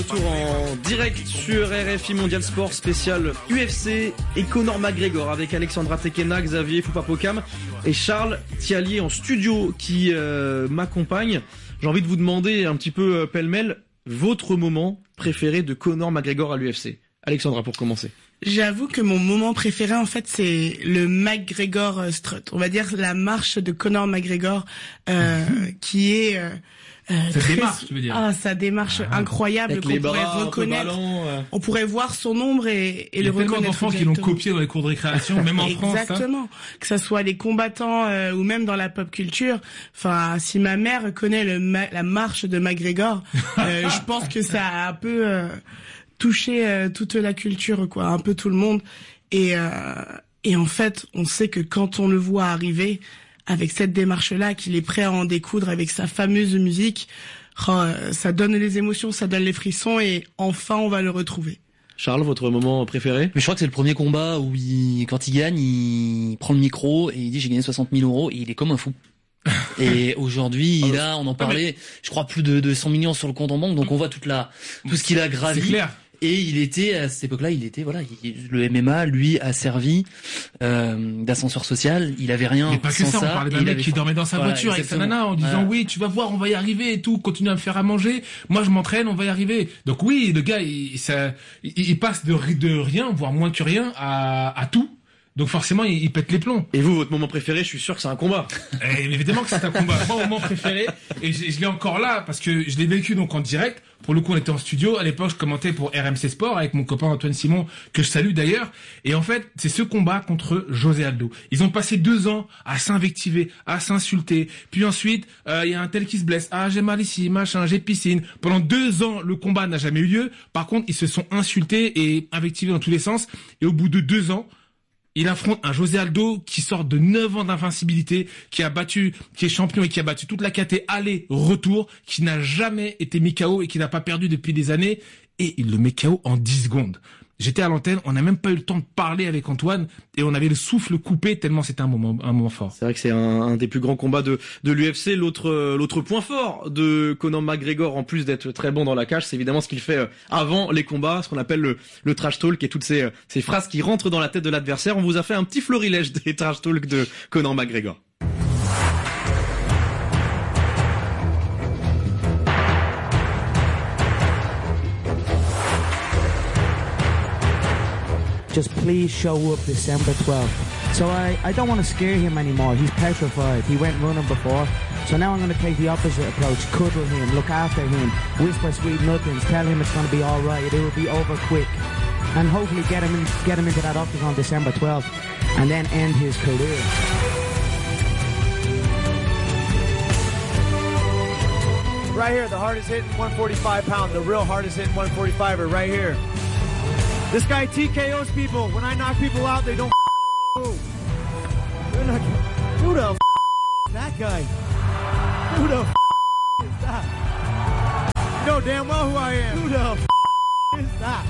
Retour en direct sur RFI Mondial Sport spécial UFC et Conor McGregor avec Alexandra Tekena, Xavier Foupapokam et Charles Thialier en studio qui m'accompagne. J'ai envie de vous demander un petit peu pêle-mêle votre moment préféré de Conor McGregor à l'UFC. Alexandra, pour commencer. J'avoue que mon moment préféré, en fait, c'est le McGregor Strut. On va dire la marche de Conor McGregor, qui est... sa démarche, tu veux dire. Sa démarche incroyable qu'on pourrait reconnaître. On pourrait voir son ombre et le reconnaître. Il y a tellement d'enfants qui l'ont copié dans les cours de récréation, même en France. Exactement. Que ça soit les combattants ou même dans la pop culture. Enfin, si ma mère connaît la marche de McGregor, je pense que ça a un peu touché toute la culture, quoi, un peu tout le monde. Et en fait, on sait que quand on le voit arriver avec cette démarche-là, qu'il est prêt à en découdre avec sa fameuse musique, ça donne les émotions, ça donne les frissons et enfin on va le retrouver. Charles, votre moment préféré? Mais je crois que c'est le premier combat où quand il gagne, il prend le micro et il dit j'ai gagné 60 000 € et il est comme un fou. Et aujourd'hui, on en parlait, je crois plus de 100 millions sur le compte en banque, donc on voit tout ce qu'il a gravi. C'est clair. Et il était, à cette époque-là, le MMA, lui, a servi, d'ascenseur social. Il avait rien. Mais pas que ça, on parlait d'un mec qui dormait dans sa voiture avec sa nana en disant oui, tu vas voir, on va y arriver et tout, continue à me faire à manger. Moi, je m'entraîne, on va y arriver. Donc oui, le gars, il passe de rien, voire moins que rien, à tout. Donc forcément, il pète les plombs. Et vous, votre moment préféré, je suis sûr que c'est un combat. Évidemment que c'est un combat. Mon moment préféré, et je l'ai encore là, parce que je l'ai vécu donc en direct. Pour le coup, on était en studio. À l'époque, je commentais pour RMC Sport avec mon copain Antoine Simon, que je salue d'ailleurs. Et en fait, c'est ce combat contre José Aldo. Ils ont passé 2 ans à s'invectiver, à s'insulter. Puis ensuite, il y a un tel qui se blesse. Ah, j'ai mal ici, machin, j'ai piscine. Pendant 2 ans, le combat n'a jamais eu lieu. Par contre, ils se sont insultés et invectivés dans tous les sens. Et au bout de 2 ans, il affronte un José Aldo qui sort de 9 ans d'invincibilité, qui est champion et qui a battu toute la KT aller-retour, qui n'a jamais été mis KO et qui n'a pas perdu depuis des années, et il le met KO en 10 secondes. J'étais à l'antenne, on n'a même pas eu le temps de parler avec Antoine, et on avait le souffle coupé tellement c'était un moment fort. C'est vrai que c'est un des plus grands combats de l'UFC. L'autre point fort de Conor McGregor, en plus d'être très bon dans la cage, c'est évidemment ce qu'il fait avant les combats, ce qu'on appelle le trash talk et toutes ces phrases qui rentrent dans la tête de l'adversaire. On vous a fait un petit florilège des trash talk de Conor McGregor. Just please show up December 12th. So I don't want to scare him anymore. He's petrified. He went running before. So now I'm going to take the opposite approach. Cuddle him, look after him, whisper sweet nothings, tell him it's going to be all right. It will be over quick. And hopefully get him into that octagon December 12th and then end his career. Right here, the hardest hitting 145 pound, the real hardest hitting 145er right here. This guy TKOs people. When I knock people out, they don't move. Who the is that guy? Who the is that? You know damn well who I am. Who the is that?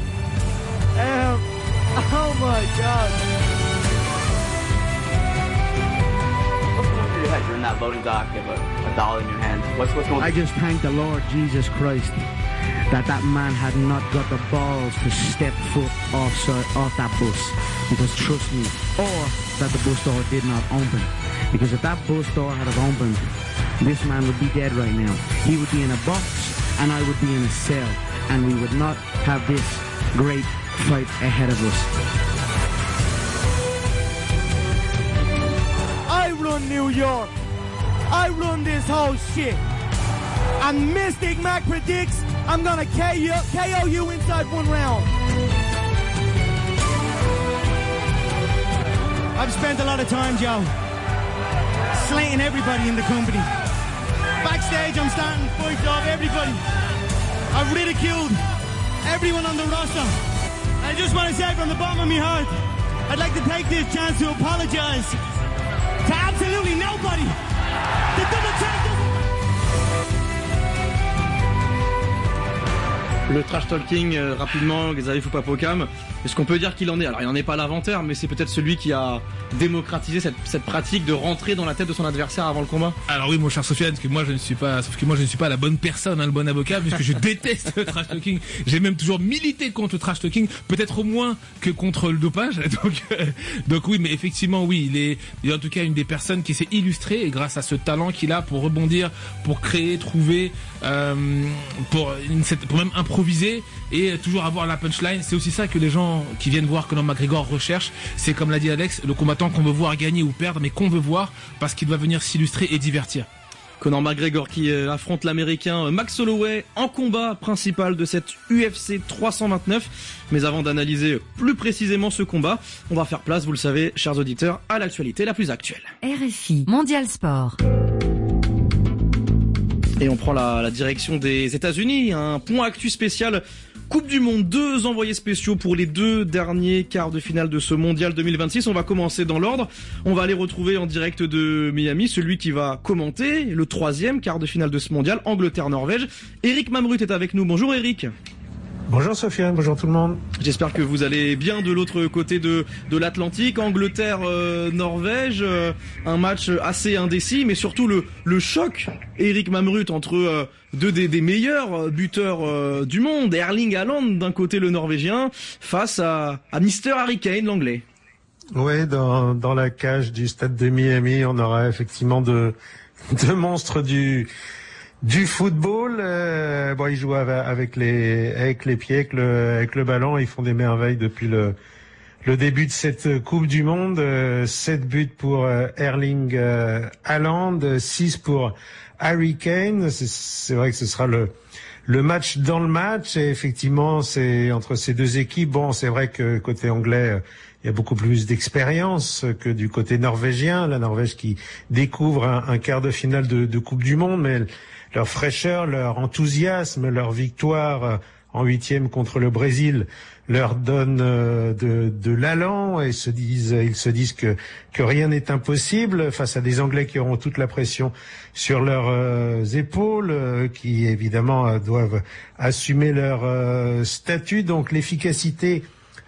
Oh my God. What's going through your head? You're in that loading dock, you have a dollar in your hand. What's going on? I just thank the Lord Jesus Christ that man had not got the balls to step foot off that bus, because trust me, or that the bus door did not open, because if that bus door had have opened, this man would be dead right now. He would be in a box and I would be in a cell, and we would not have this great fight ahead of us. I run New York. I run this whole shit. And Mystic Mac predicts I'm gonna KO you inside 1 round. I've spent a lot of time, Joe, slating everybody in the company. Backstage, I'm starting fights off everybody. I've ridiculed everyone on the roster. I just want to say from the bottom of my heart, I'd like to take this chance to apologize to absolutely nobody. The double champ. Le trash talking, rapidement, Xavier Foupapokam, est-ce qu'on peut dire qu'il en est? Alors il n'en est pas l'inventeur, mais c'est peut-être celui qui a démocratisé cette pratique de rentrer dans la tête de son adversaire avant le combat. Alors oui, mon cher Sofiane, sauf que moi je ne suis pas la bonne personne, le bon avocat, puisque je déteste le trash talking. J'ai même toujours milité contre le trash talking, peut-être au moins que contre le dopage. Donc oui, mais effectivement oui, il est en tout cas une des personnes qui s'est illustrée, et grâce à ce talent qu'il a pour rebondir, pour créer, trouver, pour même improviser et toujours avoir la punchline. C'est aussi ça que les gens qui viennent voir Conor McGregor recherchent. C'est, comme l'a dit Alex, le combattant qu'on veut voir gagner ou perdre, mais qu'on veut voir parce qu'il doit venir s'illustrer et divertir. Conor McGregor qui affronte l'américain Max Holloway en combat principal de cette UFC 329. Mais avant d'analyser plus précisément ce combat, on va faire place, vous le savez, chers auditeurs, à l'actualité la plus actuelle. RFI Mondial Sport. Et on prend la direction des États-Unis, un point actu spécial Coupe du Monde, 2 envoyés spéciaux pour les 2 derniers quarts de finale de ce Mondial 2026. On va commencer dans l'ordre. On va aller retrouver en direct de Miami celui qui va commenter le 3e quart de finale de ce Mondial, Angleterre-Norvège. Eric Mamrut est avec nous. Bonjour Eric. Bonjour Sofiane, bonjour tout le monde. J'espère que vous allez bien de l'autre côté de l'Atlantique. Angleterre-Norvège, un match assez indécis, mais surtout le choc, Eric Mamrut, entre deux des meilleurs buteurs du monde, Erling Haaland d'un côté, le Norvégien, face à Mr. Harry Kane, l'Anglais. Oui, dans la cage du stade de Miami, on aura effectivement deux monstres du football. Bon, ils jouent avec les pieds, avec le ballon. Ils font des merveilles depuis le début de cette Coupe du Monde. 7 buts pour Erling Haaland, 6 pour Harry Kane. C'est vrai que ce sera le match dans le match. Et effectivement, c'est entre ces deux équipes. Bon, c'est vrai que côté anglais, il y a beaucoup plus d'expérience que du côté norvégien. La Norvège qui découvre un quart de finale de Coupe du Monde, mais leur fraîcheur, leur enthousiasme, leur victoire en 8e contre le Brésil leur donne de l'allant, et ils se disent que rien n'est impossible face à des Anglais qui auront toute la pression sur leurs épaules, qui évidemment doivent assumer leur statut. Donc l'efficacité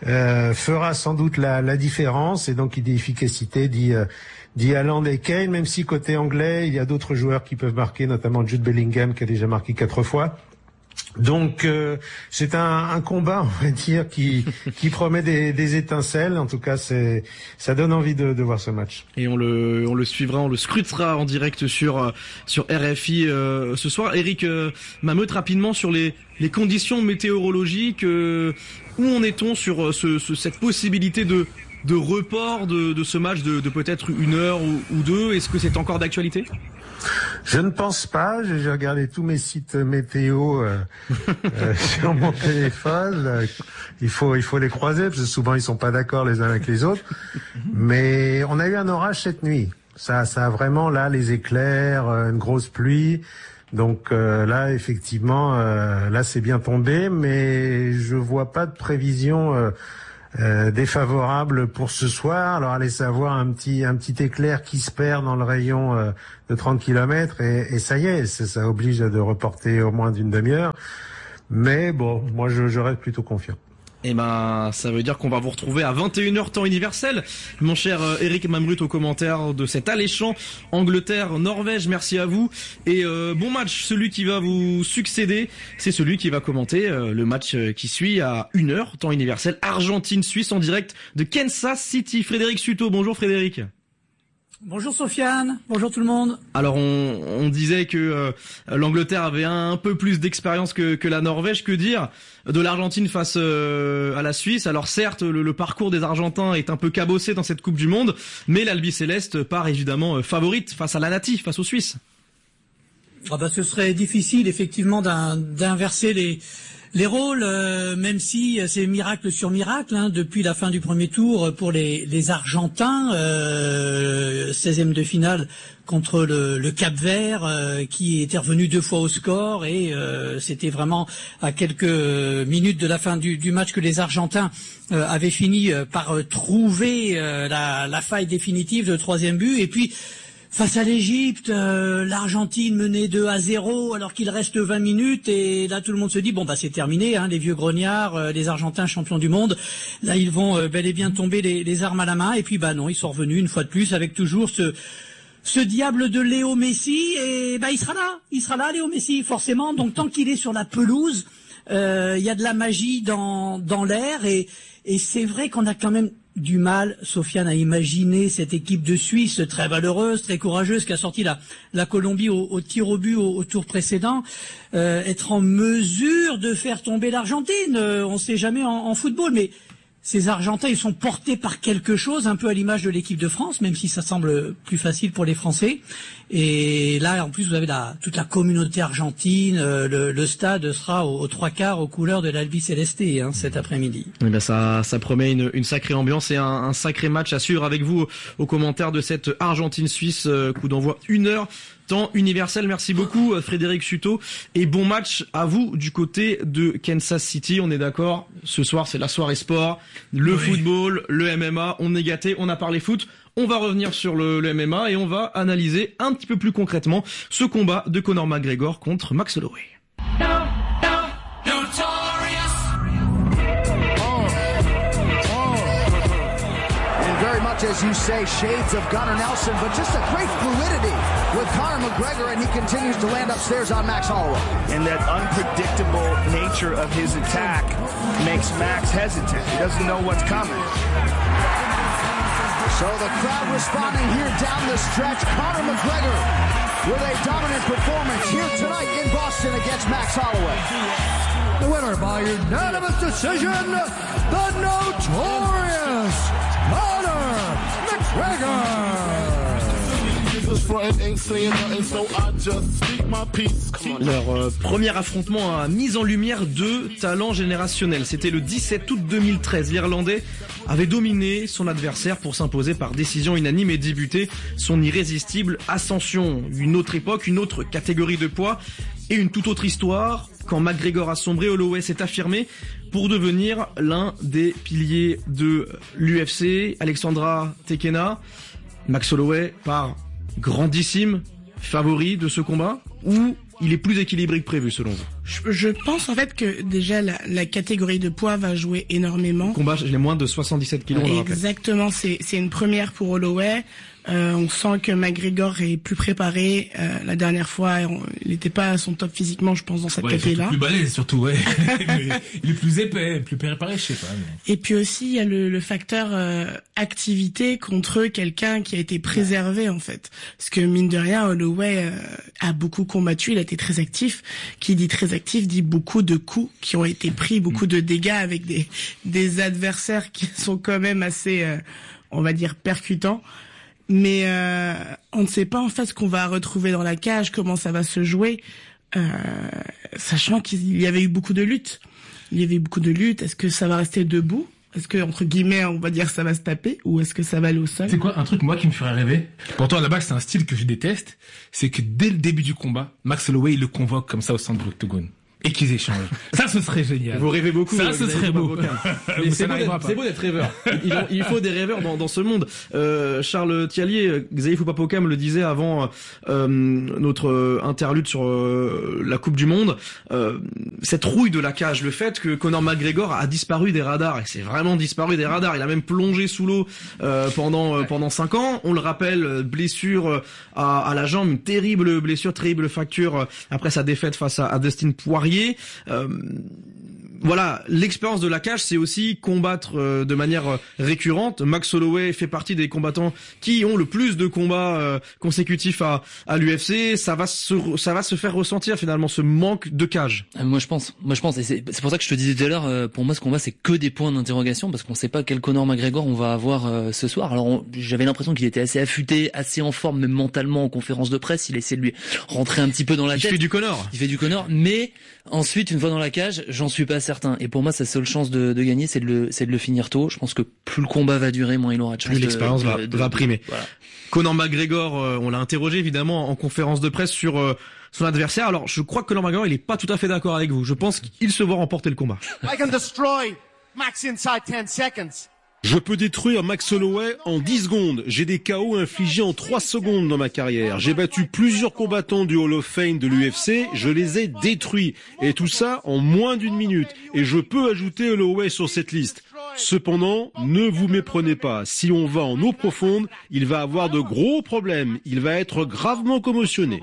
fera sans doute la différence, et donc il dit efficacité dit Haaland et Kane, même si côté anglais il y a d'autres joueurs qui peuvent marquer, notamment Jude Bellingham qui a déjà marqué 4 fois. Donc c'est un combat, on va dire, qui promet des étincelles. En tout cas, ça donne envie de voir ce match. Et on le suivra, on le scrutera en direct sur RFI ce soir. Eric Mamrut, rapidement sur les conditions météorologiques, où en est-on sur cette possibilité de report de ce match de peut-être 1 heure ou 2? Est-ce que c'est encore d'actualité? Je ne pense pas. J'ai regardé tous mes sites météo sur mon téléphone. Il faut les croiser parce que souvent ils sont pas d'accord les uns avec les autres. Mais on a eu un orage cette nuit. Ça a vraiment là les éclairs, une grosse pluie. Donc là effectivement, là c'est bien tombé, mais je vois pas de prévision défavorable pour ce soir. Alors allez savoir, un petit éclair qui se perd dans le rayon de 30 km et ça y est, ça oblige de reporter au moins d'une demi-heure. Mais bon, moi je reste plutôt confiant. Eh ben, ça veut dire qu'on va vous retrouver à 21h temps universel. Mon cher Eric Mamrut au commentaire de cet alléchant Angleterre-Norvège. Merci à vous. Et bon match, celui qui va vous succéder, c'est celui qui va commenter le match qui suit à 1h temps universel. Argentine-Suisse en direct de Kansas City. Frédéric Suto, bonjour Frédéric. Bonjour Sofiane, bonjour tout le monde. Alors on disait que l'Angleterre avait un peu plus d'expérience que la Norvège. Que dire de l'Argentine face à la Suisse? Alors certes, le parcours des Argentins est un peu cabossé dans cette Coupe du Monde, mais l'Albiceleste part évidemment favorite face à la Nati, face aux Suisses. Ce serait difficile effectivement d'inverser les rôles, même si c'est miracle sur miracle, depuis la fin du premier tour pour les Argentins, 16e de finale contre le Cap-Vert, qui était revenu 2 fois au score, et c'était vraiment à quelques minutes de la fin du match que les Argentins avaient fini par trouver la faille définitive de 3e but. Et puis Face à l'Égypte, l'Argentine menait 2-0 alors qu'il reste 20 minutes et là tout le monde se dit bon bah c'est terminé, hein, les vieux grognards, les Argentins champions du monde, là ils vont bel et bien tomber les armes à la main et puis bah non, ils sont revenus une fois de plus avec toujours ce diable de Léo Messi et bah il sera là Léo Messi forcément, donc tant qu'il est sur la pelouse, il y a de la magie dans l'air et c'est vrai qu'on a quand même du mal, Sofiane, à imaginer cette équipe de Suisse très valeureuse, très courageuse, qui a sorti la Colombie au tir au but au tour précédent, être en mesure de faire tomber l'Argentine. On ne sait jamais en football, mais ces Argentins, ils sont portés par quelque chose, un peu à l'image de l'équipe de France, même si ça semble plus facile pour les Français. Et là, en plus, vous avez toute la communauté argentine. Le stade sera aux 3/4 aux couleurs de l'Albi Céleste cet après-midi. Eh ben ça promet une sacrée ambiance et un sacré match à suivre avec vous aux commentaires de cette Argentine-Suisse. Coup d'envoi 1h. Temps universel. Merci beaucoup Frédéric Chuteau et bon match à vous du côté de Kansas City. On est d'accord, ce soir c'est la soirée sport, le football, le MMA, on est gâtés, on a parlé foot. On va revenir sur le MMA et on va analyser un petit peu plus concrètement ce combat de Conor McGregor contre Max Holloway. As you say, shades of Gunnar Nelson, but just a great fluidity with Conor McGregor, and he continues to land upstairs on Max Holloway. And that unpredictable nature of his attack makes Max hesitant. He doesn't know what's coming. So the crowd responding here down the stretch. Conor McGregor with a dominant performance here tonight in Boston against Max Holloway. The winner by unanimous decision, the notorious Conor McGregor. Leur premier affrontement a mis en lumière deux talents générationnels. C'était le 17 août 2013. L'Irlandais avait dominé son adversaire pour s'imposer par décision unanime et débuter son irrésistible ascension. Une autre époque, une autre catégorie de poids et une toute autre histoire. Quand McGregor a sombré, Holloway s'est affirmé pour devenir l'un des piliers de l'UFC. Alexandra Tekena, Max Holloway part grandissime favori de ce combat ou il est plus équilibré que prévu selon vous? Je pense en fait que déjà la catégorie de poids va jouer énormément. Le combat, j'ai moins de 77 kilos. Exactement, c'est une première pour Holloway. On sent que McGregor est plus préparé. La dernière fois, il n'était pas à son top physiquement, je pense, dans cette catégorie-là. Il est plus balèze, surtout, ouais. Il est plus épais, plus préparé, je sais pas. Mais... Et puis aussi, il y a le facteur activité contre quelqu'un qui a été préservé, en fait. Parce que, mine de rien, Holloway a beaucoup combattu, il a été très actif. Qui dit très actif dit beaucoup de coups qui ont été pris, beaucoup de dégâts avec des adversaires qui sont quand même assez, on va dire, percutants. Mais on ne sait pas en fait ce qu'on va retrouver dans la cage, comment ça va se jouer, sachant qu'il y avait eu beaucoup de luttes. Il y avait eu beaucoup de luttes. Est-ce que ça va rester debout? Est-ce que, entre guillemets, on va dire ça va se taper? Ou est-ce que ça va aller au sol? C'est quoi un truc, moi, qui me ferait rêver? Pourtant, à la base, c'est un style que je déteste. C'est que dès le début du combat, Max Holloway, il le convoque comme ça au centre de l'octogone. Et qu'ils échangent. Ça, ce serait génial. Vous rêvez beaucoup. Ça, ce serait beau. Mais c'est beau d'être rêveur. Il faut des rêveurs dans ce monde. Charles Thiallier, Xavier Foupapokam le disait avant notre interlude sur la Coupe du Monde. Cette rouille de la cage, le fait que Conor McGregor a disparu des radars, et c'est vraiment disparu des radars. Il a même plongé sous l'eau pendant 5 ans. On le rappelle, blessure à la jambe, une terrible blessure, terrible fracture après sa défaite face à Dustin Poirier. Voilà, l'expérience de la cage, c'est aussi combattre de manière récurrente. Max Holloway fait partie des combattants qui ont le plus de combats consécutifs à l'UFC. Ça va se faire ressentir finalement ce manque de cage. Moi je pense, et c'est pour ça que je te disais tout à l'heure, pour moi ce combat c'est que des points d'interrogation parce qu'on sait pas quel Conor McGregor on va avoir ce soir. Alors j'avais l'impression qu'il était assez affûté, assez en forme, même mentalement en conférence de presse. Il essaie de lui rentrer un petit peu dans la tête. Il fait du Conor, mais ensuite une fois dans la cage, j'en suis pas certain. Et pour moi, sa seule chance de gagner, c'est de le finir tôt. Je pense que plus le combat va durer, moins il aura de chance. Plus l'expérience va primer. Voilà. Conor McGregor, on l'a interrogé évidemment en conférence de presse sur son adversaire. Alors, je crois que Conor McGregor, il est pas tout à fait d'accord avec vous. Je pense qu'il se voit remporter le combat. I can destroy Max inside 10 seconds. Je peux détruire Max Holloway en 10 secondes. J'ai des KO infligés en 3 secondes dans ma carrière. J'ai battu plusieurs combattants du Hall of Fame de l'UFC. Je les ai détruits. Et tout ça en moins d'1 minute. Et je peux ajouter Holloway sur cette liste. Cependant, ne vous méprenez pas. Si on va en eau profonde, il va avoir de gros problèmes. Il va être gravement commotionné.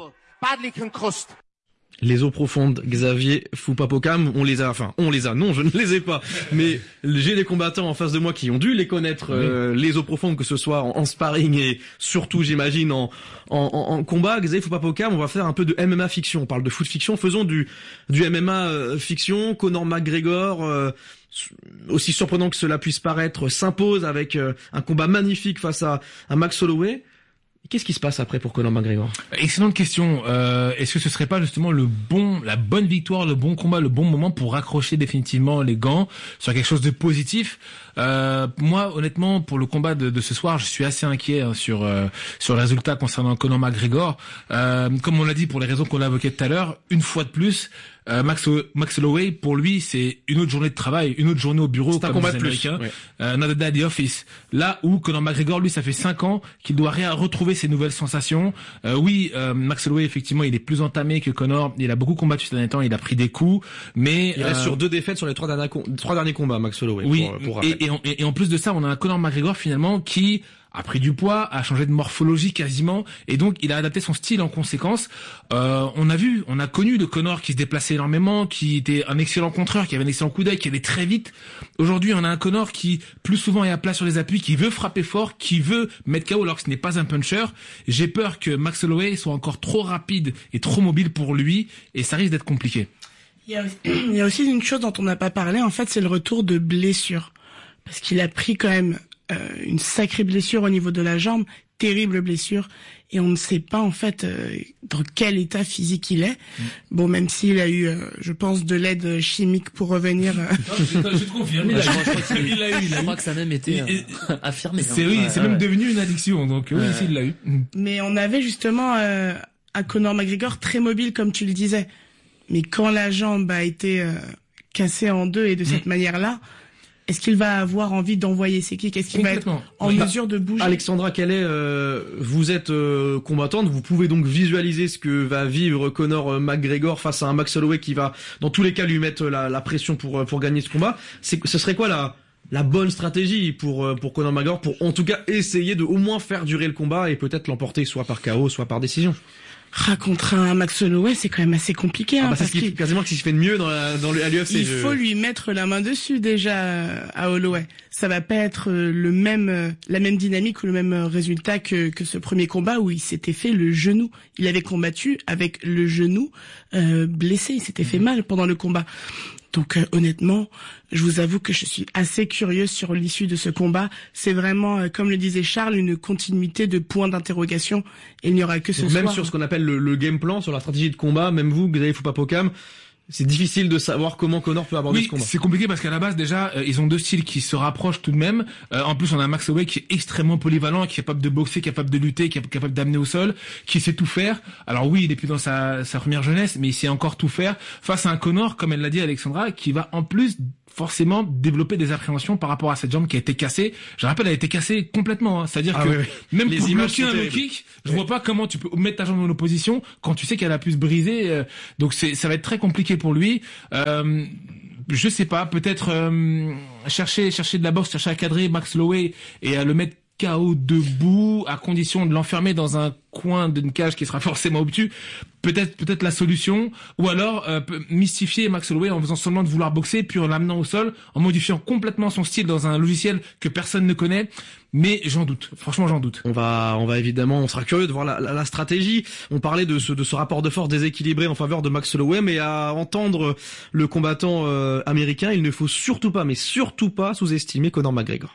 Les eaux profondes, Xavier Fupapokam, on les a, non, je ne les ai pas, mais j'ai des combattants en face de moi qui ont dû les connaître, les eaux profondes, que ce soit en sparring et surtout, j'imagine, en combat. Xavier Fupapokam, on va faire un peu de MMA fiction, on parle de foot fiction, faisons du MMA fiction. Conor McGregor, aussi surprenant que cela puisse paraître, s'impose avec un combat magnifique face à Max Holloway. Qu'est-ce qui se passe après pour Conor McGregor? Excellente question. Est-ce que ce serait pas justement la bonne victoire, le bon combat, le bon moment pour raccrocher définitivement les gants sur quelque chose de positif? Moi, honnêtement, pour le combat de ce soir, je suis assez inquiet sur le résultat concernant Conor McGregor. Comme on l'a dit, pour les raisons qu'on a évoquées tout à l'heure, une fois de plus, Max Holloway, pour lui, c'est une autre journée de travail, une autre journée au bureau, c'est comme un combat de plus. Another day at the office. Là où Conor McGregor, lui, ça fait 5 ans qu'il doit retrouver ses nouvelles sensations. Max Holloway, effectivement, il est plus entamé que Conor. Il a beaucoup combattu ces derniers temps, il a pris des coups, mais il reste sur 2 défaites sur les 3 derniers combats, Max Holloway. Oui, pour et en plus de ça, on a un Conor McGregor finalement qui a pris du poids, a changé de morphologie quasiment, et donc il a adapté son style en conséquence. On a connu le Conor qui se déplaçait énormément, qui était un excellent contreur, qui avait un excellent coup d'œil, qui allait très vite. Aujourd'hui, on a un Conor qui plus souvent est à plat sur les appuis, qui veut frapper fort, qui veut mettre KO alors que ce n'est pas un puncher. J'ai peur que Max Holloway soit encore trop rapide et trop mobile pour lui, et ça risque d'être compliqué. Il y a aussi une chose dont on n'a pas parlé, en fait, c'est le retour de blessure. Parce qu'il a pris quand même une sacrée blessure au niveau de la jambe, terrible blessure, et on ne sait pas en fait dans quel état physique il est. Bon, même s'il a eu, je pense, de l'aide chimique pour revenir. Je te confirme, il l'a eu. Je crois que ça a même été affirmé. C'est même devenu une addiction, donc oui, il l'a eu. Mais on avait justement un Conor McGregor très mobile, comme tu le disais. Mais quand la jambe a été cassée en 2 et de cette manière-là, est-ce qu'il va avoir envie d'envoyer ses kicks? Est-ce qu'il va être en mesure de bouger? Alexandra, vous êtes combattante, vous pouvez donc visualiser ce que va vivre Conor McGregor face à un Max Holloway qui va, dans tous les cas, lui mettre la pression pour gagner ce combat. Ce serait quoi la bonne stratégie pour Conor McGregor, pour en tout cas essayer de au moins faire durer le combat et peut-être l'emporter soit par KO, soit par décision? Contre un Max Holloway, c'est quand même assez compliqué. C'est quasiment ce qui se fait de mieux à l'UFC. Il faut lui mettre la main dessus déjà à Holloway. Ça va pas être la même dynamique ou le même résultat que ce premier combat où il s'était fait le genou. Il avait combattu avec le genou blessé. Il s'était fait mal pendant le combat. Donc honnêtement, je vous avoue que je suis assez curieuse sur l'issue de ce combat. C'est vraiment, comme le disait Charles, une continuité de points d'interrogation. Et il n'y aura que ce soir. Même sur ce qu'on appelle le game plan, sur la stratégie de combat, même vous, Xavier Fupapokam, c'est difficile de savoir comment Conor peut aborder ce combat. C'est compliqué parce qu'à la base déjà ils ont 2 styles qui se rapprochent tout de même. En plus on a Max Holloway qui est extrêmement polyvalent, qui est capable de boxer, capable de lutter, qui est capable d'amener au sol, qui sait tout faire. Alors oui, il est plus dans sa première jeunesse, mais il sait encore tout faire face à un Conor, comme elle l'a dit Alexandra, qui va en plus forcément développer des appréhensions par rapport à cette jambe qui a été cassée. Je rappelle, elle a été cassée complètement. C'est-à-dire que même pour bloquer un low kick, je vois pas comment tu peux mettre ta jambe en opposition quand tu sais qu'elle a pu se briser. Donc ça va être très compliqué pour lui. Je sais pas, peut-être chercher de la boxe, chercher à cadrer Max Holloway et à le mettre KO debout, à condition de l'enfermer dans un coin d'une cage qui sera forcément obtus. Peut-être la solution, ou alors mystifier Max Holloway en faisant seulement de vouloir boxer, puis en l'amenant au sol, en modifiant complètement son style dans un logiciel que personne ne connaît. Mais j'en doute, franchement j'en doute. On va évidemment, on sera curieux de voir la stratégie. On parlait de ce rapport de force déséquilibré en faveur de Max Holloway, mais à entendre le combattant américain, il ne faut surtout pas sous-estimer Conor McGregor.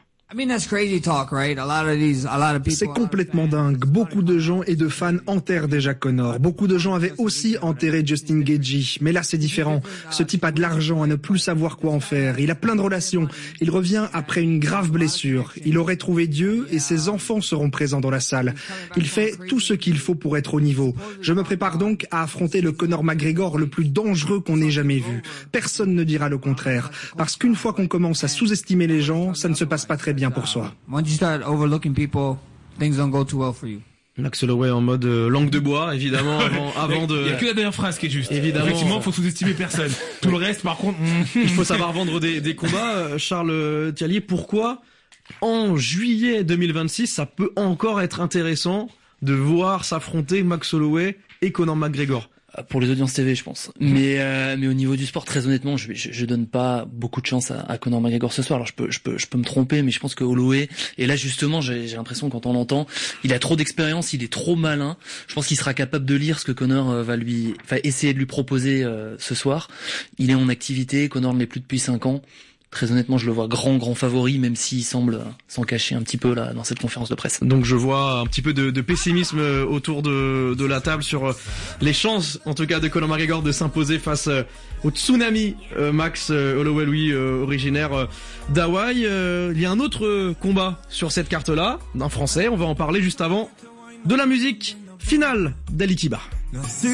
C'est complètement dingue. Beaucoup de gens et de fans enterrent déjà Conor. Beaucoup de gens avaient aussi enterré Justin Gaethje. Mais là, c'est différent. Ce type a de l'argent à ne plus savoir quoi en faire. Il a plein de relations. Il revient après une grave blessure. Il aurait trouvé Dieu et ses enfants seront présents dans la salle. Il fait tout ce qu'il faut pour être au niveau. Je me prépare donc à affronter le Conor McGregor le plus dangereux qu'on ait jamais vu. Personne ne dira le contraire. Parce qu'une fois qu'on commence à sous-estimer les gens, ça ne se passe pas très bien bien pour soi. Once you start overlooking people, things don't go too well for you. Max Holloway en mode langue de bois, évidemment, avant de... Il y a que la dernière phrase qui est juste. Évidemment. Effectivement, faut sous-estimer personne. Tout le reste, par contre... Il faut savoir vendre des combats. Charles Thiallier, pourquoi en juillet 2026, ça peut encore être intéressant de voir s'affronter Max Holloway et Conor McGregor? Pour les audiences TV, je pense. Mais au niveau du sport, très honnêtement, je donne pas beaucoup de chance à Conor McGregor ce soir. Alors je peux me tromper, mais je pense que Holloway, et là justement, j'ai l'impression quand on l'entend, il a trop d'expérience, il est trop malin. Je pense qu'il sera capable de lire ce que Conor va essayer de lui proposer ce soir. Il est en activité, Conor ne l'est plus depuis 5 ans. Très honnêtement, je le vois grand favori, même s'il semble s'en cacher un petit peu là dans cette conférence de presse. Donc je vois un petit peu de pessimisme autour de la table sur les chances, en tout cas, de Conor McGregor de s'imposer face au tsunami Max Holloway, lui originaire d'Hawaï. Il y a un autre combat sur cette carte-là, d'un Français. On va en parler juste avant de la musique finale d'Ali Kiba.